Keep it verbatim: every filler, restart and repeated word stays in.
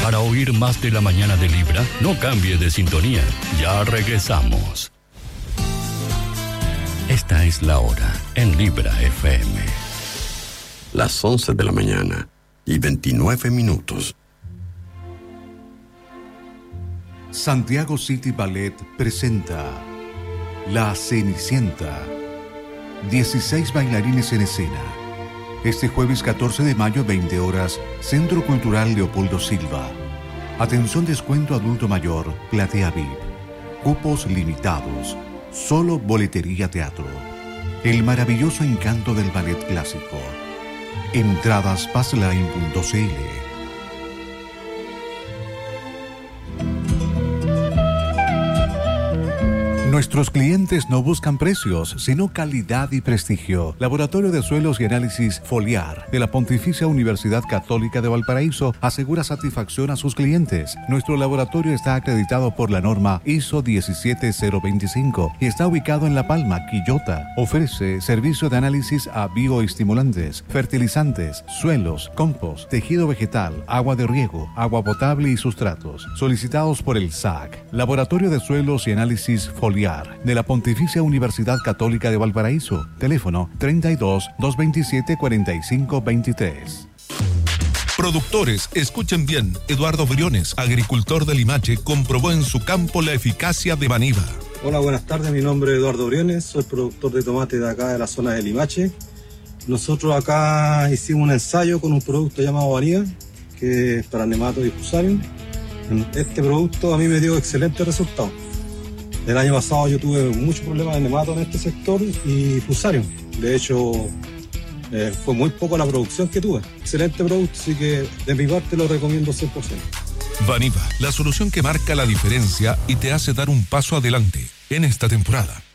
Para oír más de la mañana de Libra, no cambie de sintonía. Ya regresamos. Esta es la hora en Libra F M. Las once de la mañana y veintinueve minutos. Santiago City Ballet presenta La Cenicienta. dieciséis bailarines en escena. Este jueves catorce de mayo, veinte horas, Centro Cultural Leopoldo Silva. Atención, descuento adulto mayor, platea V I P. Cupos limitados. Solo Boletería Teatro. El maravilloso encanto del ballet clásico. Entradas passline punto c l. Nuestros clientes no buscan precios, sino calidad y prestigio. Laboratorio de Suelos y Análisis Foliar de la Pontificia Universidad Católica de Valparaíso asegura satisfacción a sus clientes. Nuestro laboratorio está acreditado por la norma I S O diecisiete cero veinticinco y está ubicado en La Palma, Quillota. Ofrece servicio de análisis a bioestimulantes, fertilizantes, suelos, compost, tejido vegetal, agua de riego, agua potable y sustratos. Solicitados por el S A C. Laboratorio de Suelos y Análisis Foliar de la Pontificia Universidad Católica de Valparaíso. Teléfono treinta y dos, doscientos veintisiete, cuarenta y cinco veintitrés. Productores, escuchen bien. Eduardo Briones, agricultor de Limache, comprobó en su campo la eficacia de Vaniva. Hola, buenas tardes. Mi nombre es Eduardo Briones, soy productor de tomate de acá de la zona de Limache. Nosotros acá hicimos un ensayo con un producto llamado Vaniva, que es para nematos y fusarium. Este producto a mí me dio excelentes resultados. El año pasado yo tuve muchos problemas de nemato en este sector y fusarium. De hecho, eh, fue muy poco la producción que tuve. Excelente producto, así que de mi parte lo recomiendo cien por ciento. Vaniva, la solución que marca la diferencia y te hace dar un paso adelante en esta temporada.